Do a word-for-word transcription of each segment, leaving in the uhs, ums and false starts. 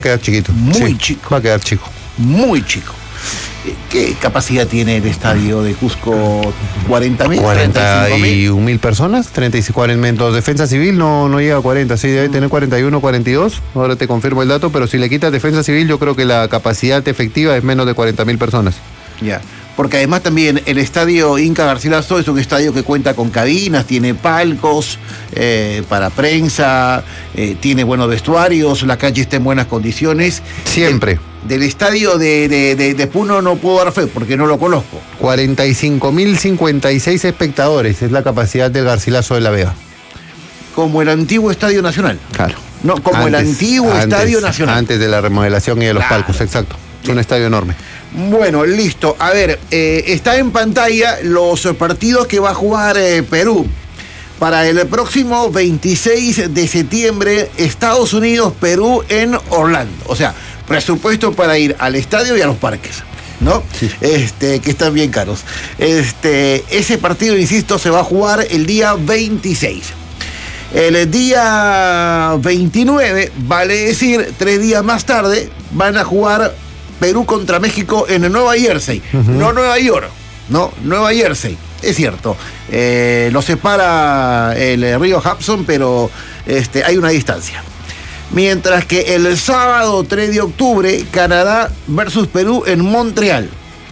quedar chiquito. Muy sí, chico. Va a quedar chico. Muy chico. ¿Qué capacidad tiene el estadio de Cusco? ¿cuarenta mil? cuarenta y un mil personas, treinta y cuatro elementos. Defensa Civil no, no llega a cuarenta, sí, debe tener cuarenta y uno, cuarenta y dos. Ahora te confirmo el dato, pero si le quitas Defensa Civil, yo creo que la capacidad efectiva es menos de cuarenta mil personas. Ya. Porque además también el estadio Inca Garcilaso es un estadio que cuenta con cabinas, tiene palcos eh, para prensa, eh, tiene buenos vestuarios, la calle está en buenas condiciones. Siempre. Del, del estadio de, de, de, de Puno no puedo dar fe porque no lo conozco. cuarenta y cinco mil cincuenta y seis espectadores es la capacidad del Garcilaso de la Vega. Como el antiguo Estadio Nacional. Claro. No, como antes, el antiguo antes, Estadio Nacional. Antes de la remodelación y de los claro. palcos, exacto. Es un estadio enorme. Bueno, listo. A ver, eh, está en pantalla los partidos que va a jugar eh, Perú. Para el próximo veintiséis de septiembre, Estados Unidos, Perú en Orlando. O sea, presupuesto para ir al estadio y a los parques, ¿no? Sí. Este, que están bien caros. Este, ese partido, insisto, se va a jugar el día veintiséis. El día veintinueve, vale decir, tres días más tarde, van a jugar Perú contra México en Nueva Jersey. Uh-huh. No Nueva York, no, Nueva Jersey. Es cierto, eh, lo separa el río Hudson, pero este, hay una distancia. Mientras que el sábado tres de octubre, Canadá versus Perú en Montreal.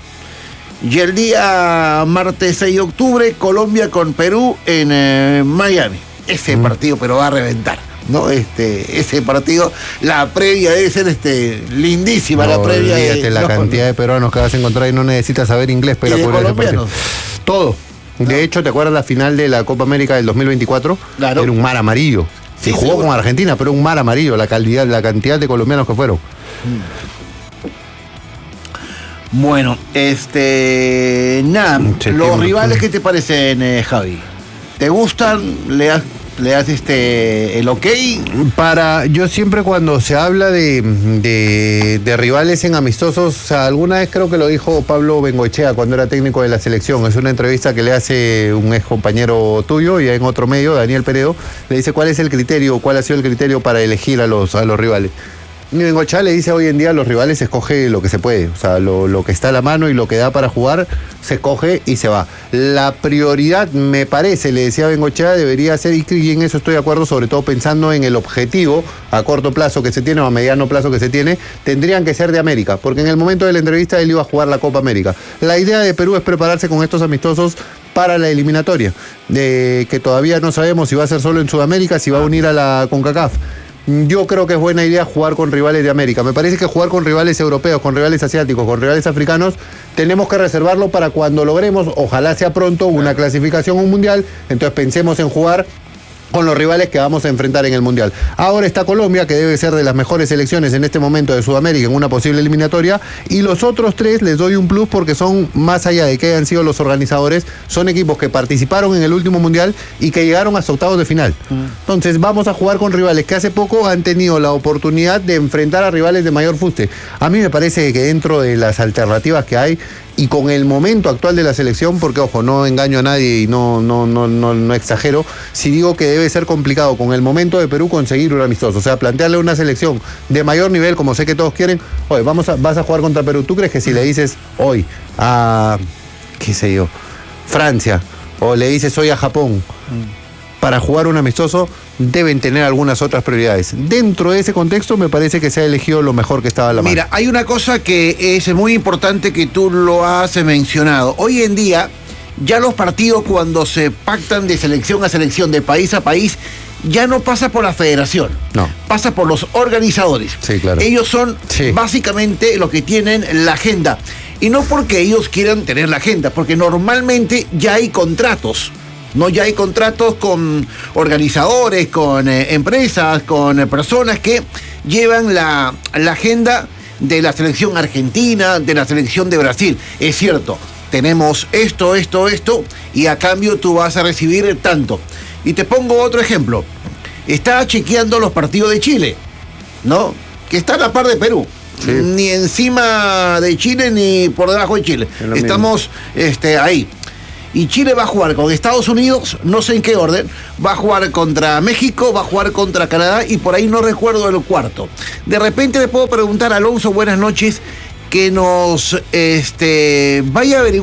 Y el día martes seis de octubre, Colombia con Perú en eh, Miami. Ese uh-huh. partido, pero va a reventar. ¿No? Este, ese partido, la previa debe ser este, lindísima, no, la previa. De, la no, cantidad de peruanos que vas a encontrar y no necesitas saber inglés para ir a jugar ese partido. Todo. No. De hecho, ¿te acuerdas la final de la Copa América del dos mil veinticuatro? Claro. Era un mar amarillo. Se sí, jugó seguro. Con Argentina, pero un mar amarillo, la calidad, la cantidad de colombianos que fueron. Bueno, este. Nada, sí, los sí, rivales, sí. ¿Qué te parecen, eh, Javi? ¿Te gustan? ¿Le has ¿Le das este el ok? Para, yo siempre cuando se habla de, de, de rivales en amistosos, o sea, alguna vez creo que lo dijo Pablo Bengoechea cuando era técnico de la selección, es una entrevista que le hace un ex compañero tuyo y en otro medio, Daniel Peredo, le dice cuál es el criterio, cuál ha sido el criterio para elegir a los, a los rivales. Y Bengoechea le dice hoy en día a los rivales se escoge lo que se puede, o sea, lo, lo que está a la mano y lo que da para jugar, se coge y se va. La prioridad, me parece, le decía Bengoechea, debería ser, y en eso estoy de acuerdo, sobre todo pensando en el objetivo a corto plazo que se tiene o a mediano plazo que se tiene, tendrían que ser de América, porque en el momento de la entrevista él iba a jugar la Copa América. La idea de Perú es prepararse con estos amistosos para la eliminatoria, de que todavía no sabemos si va a ser solo en Sudamérica, si va a unir a la CONCACAF. Yo creo que es buena idea jugar con rivales de América. Me parece que jugar con rivales europeos, con rivales asiáticos, con rivales africanos, tenemos que reservarlo para cuando logremos, ojalá sea pronto, una clasificación a un mundial. Entonces pensemos en jugar con los rivales que vamos a enfrentar en el Mundial. Ahora está Colombia, que debe ser de las mejores selecciones en este momento de Sudamérica en una posible eliminatoria, y los otros tres les doy un plus porque son, más allá de que hayan sido los organizadores, son equipos que participaron en el último Mundial y que llegaron hasta octavos de final. Entonces vamos a jugar con rivales que hace poco han tenido la oportunidad de enfrentar a rivales de mayor fuste. A mí me parece que dentro de las alternativas que hay, y con el momento actual de la selección, porque ojo, no engaño a nadie y no, no, no, no, no exagero, si digo que debe ser complicado con el momento de Perú conseguir un amistoso, o sea, plantearle una selección de mayor nivel, como sé que todos quieren, oye, vamos a, vas a jugar contra Perú, ¿tú crees que si le dices hoy a, qué sé yo, Francia, o le dices hoy a Japón, para jugar un amistoso, deben tener algunas otras prioridades? Dentro de ese contexto me parece que se ha elegido lo mejor que estaba a la mano. Mira, hay una cosa que es muy importante que tú lo has mencionado. Hoy en día, ya los partidos cuando se pactan de selección a selección, de país a país, ya no pasa por la federación. No. Pasa por los organizadores. Sí, claro. Ellos son sí. básicamente los que tienen la agenda. Y no porque ellos quieran tener la agenda, porque normalmente ya hay contratos. No, ya hay contratos con organizadores, con eh, empresas, con eh, personas que llevan la, la agenda de la selección argentina, de la selección de Brasil. Es cierto, tenemos esto, esto, esto, y a cambio tú vas a recibir tanto. Y te pongo otro ejemplo. Está chequeando los partidos de Chile, ¿no? Que está a la par de Perú. Sí. Ni encima de Chile ni por debajo de Chile. Estamos este, ahí. Y Chile va a jugar con Estados Unidos, no sé en qué orden, va a jugar contra México, va a jugar contra Canadá y por ahí no recuerdo el cuarto. De repente le puedo preguntar a Alonso, buenas noches, que nos este, vaya a averiguar